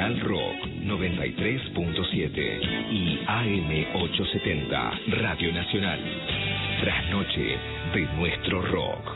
Nacional Rock 93.7 y AM 870 Radio Nacional. Trasnoche de nuestro rock.